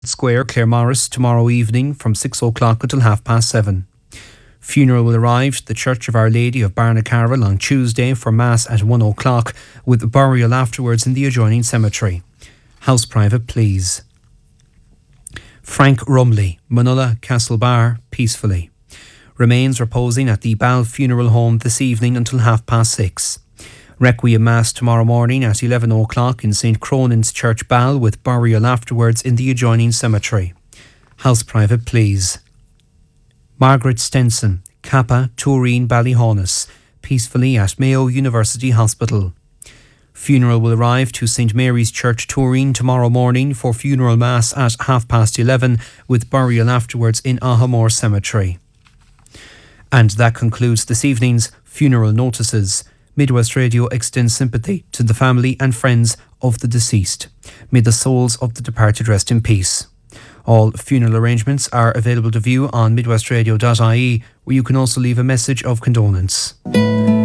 Square, Claremorris, tomorrow evening from 6 o'clock until 7:30. Funeral will arrive at the Church of Our Lady of Barnacarroll on Tuesday for Mass at 1 o'clock, with burial afterwards in the adjoining cemetery. House private, please. Frank Rumley, Manulla, Castlebar, peacefully. Remains reposing at the Ball Funeral Home this evening until 6:30. Requiem Mass tomorrow morning at 11 o'clock in St. Cronan's Church, Ball, with burial afterwards in the adjoining cemetery. House private, please. Margaret Stenson, Kappa, Turin, Ballyhonus, peacefully at Mayo University Hospital. Funeral will arrive to St. Mary's Church, Turin, tomorrow morning for funeral mass at 11:30, with burial afterwards in Ahamore Cemetery. And that concludes this evening's funeral notices. Midwest Radio extends sympathy to the family and friends of the deceased. May the souls of the departed rest in peace. All funeral arrangements are available to view on midwestradio.ie, where you can also leave a message of condolence.